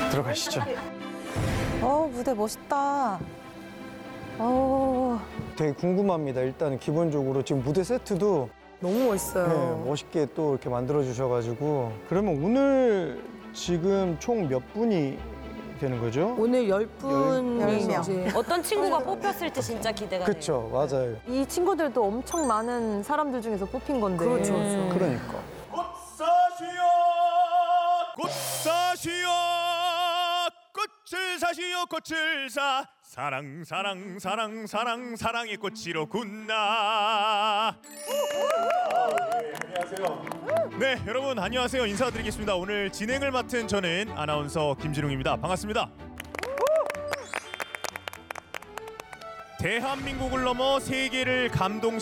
들어가시죠. 무대 멋있다. 되게 궁금합니다. 일단 기본적으로 지금 무대 세트도 너무 멋있어요. 멋있게 또 이렇게 만들어 주셔가지고. 그러면 오늘 지금 총 몇 분이 되는 거죠? 오늘 10분이 10명. 이제 어떤 친구가 뽑혔을지 진짜 기대가 돼요. 그쵸, 맞아요. 이 친구들도 엄청 많은 사람들 중에서 뽑힌 건데. 그렇죠. 그러니까. 꽃사시여 꽃사시여 꽃을 사시여 꽃을 사 사랑 사랑 사랑 사랑 사랑의 꽃이로 굳나. 네, 여러분 안녕하세요. 인사드리겠습니다. 오늘 진행을 맡은 저는 아나운서 김진웅입니다. 반갑습니다. 대한민국을 넘어 세계를 감동